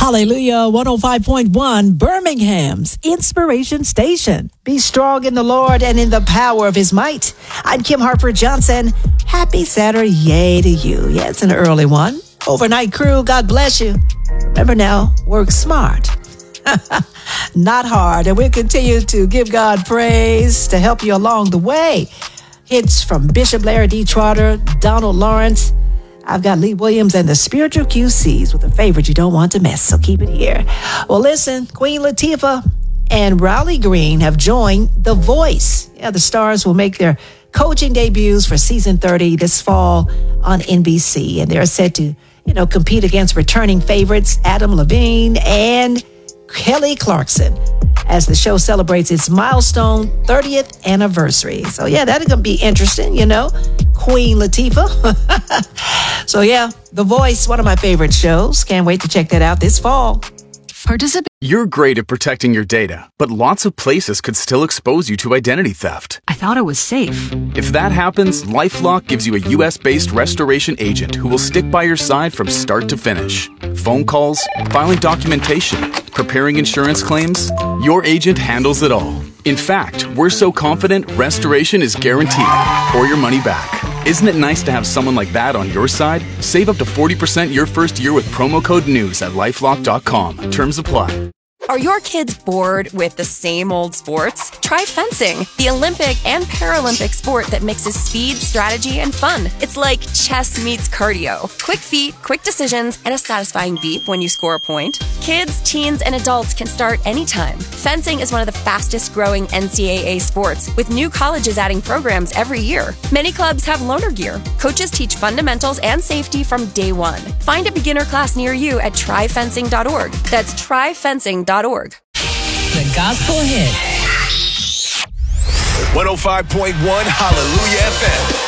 Hallelujah, 105.1, Birmingham's Inspiration Station. Be strong in the Lord and in the power of his might. I'm Kim Harper Johnson. Happy Saturday to you. Yeah, it's an early one. Overnight crew, God bless you. Remember now, work smart, not hard. And we'll continue to give God praise to help you along the way. Hits from Bishop Larry D. Trotter, Donald Lawrence. I've got Lee Williams and the Spiritual QCs with a favorite you don't want to miss, so keep it here. Well, listen, Queen Latifah and Riley Green have joined The Voice. Yeah, the stars will make their coaching debuts for season 30 this fall on NBC, and they're set to, compete against returning favorites Adam Levine and Kelly Clarkson as the show celebrates its milestone 30th anniversary. So, yeah, that's going to be interesting, Queen Latifah. So, yeah, The Voice, one of my favorite shows. Can't wait to check that out this fall. You're great at protecting your data, but lots of places could still expose you to identity theft. I thought it was safe. If that happens, LifeLock gives you a US-based restoration agent who will stick by your side from start to finish. Phone calls, filing documentation, preparing insurance claims, your agent handles it all. In fact, we're so confident restoration is guaranteed or your money back. Isn't it nice to have someone like that on your side? Save up to 40% your first year with promo code NEWS at LifeLock.com. Terms apply. Are your kids bored with the same old sports? Try fencing, the Olympic and Paralympic sport that mixes speed, strategy, and fun. It's like chess meets cardio. Quick feet, quick decisions, and a satisfying beep when you score a point. Kids, teens, and adults can start anytime. Fencing is one of the fastest growing NCAA sports, with new colleges adding programs every year. Many clubs have loaner gear. Coaches teach fundamentals and safety from day one. Find a beginner class near you at tryfencing.org. That's tryfencing.org. The Gospel Hit. 105.1 Hallelujah FM.